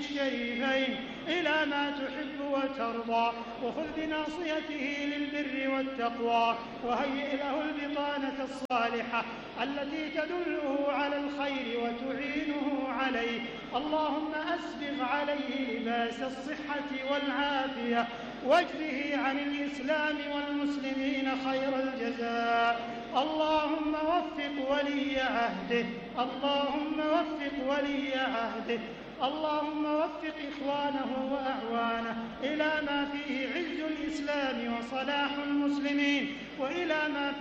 الشريفين إلى ما تحب وترضى، وخذ بناصيته للبر والتقوى، وهيئ له البطانة الصالحة التي تدله على الخير وتعينه عليه. اللهم أسبغ عليه لباس الصحة والعافية، واجزه عن الإسلام والمسلمين خير الجزاء. اللهم وفق ولي عهده، اللهم وفق ولي عهده، اللهم وفق إخوانه وأعوانه إلى ما فيه عز الإسلام وصلاح المسلمين، وإلى ما